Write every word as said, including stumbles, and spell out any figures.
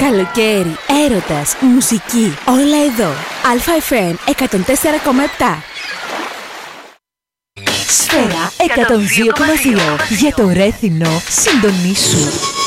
Καλοκαίρι, έρωτας, μουσική, όλα εδώ. Α-εφ εμ εκατόν τέσσερα κόμμα επτά. Σφαίρα εκατόν δύο κόμμα δύο. Για το Ρέθινο, συντονίσου.